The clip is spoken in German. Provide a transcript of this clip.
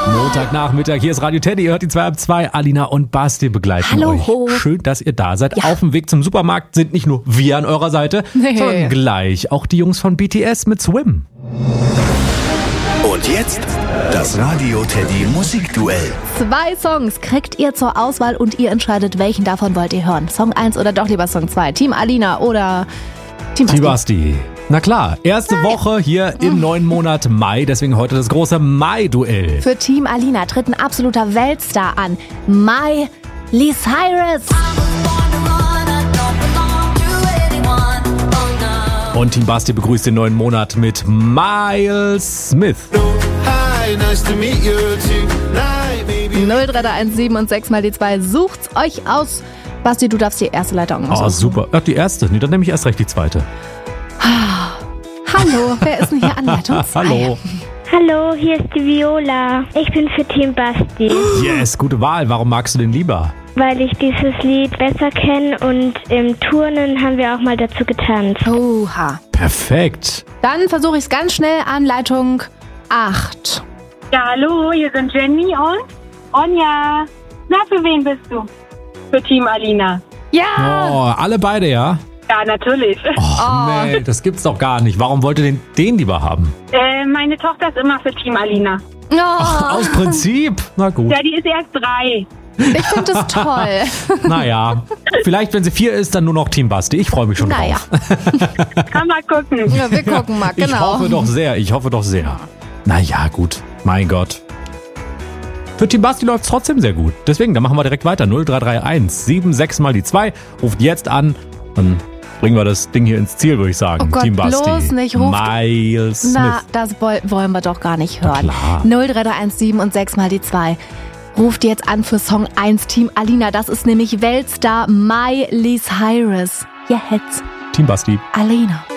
Montagnachmittag, hier ist Radio Teddy, ihr hört die 2 ab 2. Alina und Basti begleiten euch. Schön, dass ihr da seid. Ja. Auf dem Weg zum Supermarkt sind nicht nur wir an eurer Seite, sondern gleich auch die Jungs von BTS mit Swim. Und jetzt das Radio Teddy Musikduell. 2 Songs kriegt ihr zur Auswahl und ihr entscheidet, welchen davon wollt ihr hören. Song 1 oder doch lieber Song 2. Team Alina oder Team Basti. Na klar, erste Woche hier im neuen Monat Mai, deswegen heute das große Mai-Duell. Für Team Alina tritt ein absoluter Weltstar an. Miley Cyrus. Und Team Basti begrüßt den neuen Monat mit Miles Smith. Hi, nice to meet you tonight, baby. 03317 und 6 mal die 2. Sucht's euch aus. Basti, du darfst die erste Leitung aussuchen. Oh, super. Ach, die erste. Nee, dann nehme ich erst recht die zweite. Hallo, wer ist denn hier an Leitung 2? Hallo. Hallo, hier ist die Viola. Ich bin für Team Basti. Yes, gute Wahl. Warum magst du den lieber? Weil ich dieses Lied besser kenne und im Turnen haben wir auch mal dazu getanzt. Oha. Perfekt. Dann versuche ich es ganz schnell an Leitung 8. Ja, hallo, hier sind Jenny und Onja. Na, für wen bist du? Für Team Alina. Ja! Oh, alle beide, ja? Ja, natürlich. Oh, nee, das gibt's doch gar nicht. Warum wollt ihr den lieber haben? Meine Tochter ist immer für Team Alina. Oh, Ach, aus Prinzip? Na gut. Ja, die ist erst 3. ich finde es toll. Naja, vielleicht, wenn sie 4 ist, dann nur noch Team Basti. Ich freue mich schon drauf. Kann mal gucken. Ja, wir gucken mal, genau. Ich hoffe doch sehr. Naja, gut. Mein Gott. Für Team Basti läuft es trotzdem sehr gut. Deswegen, dann machen wir direkt weiter. 0331 76 mal die 2. Ruft jetzt an. Dann bringen wir das Ding hier ins Ziel, würde ich sagen. Oh Gott, Team Basti. bloß nicht. Miles Smith. Na, das wollen wir doch gar nicht hören. Klar. 03317 und 6 mal die 2. Ruft jetzt an für Song 1 Team Alina. Das ist nämlich Weltstar Miley Cyrus. Jetzt Team Basti. Alina.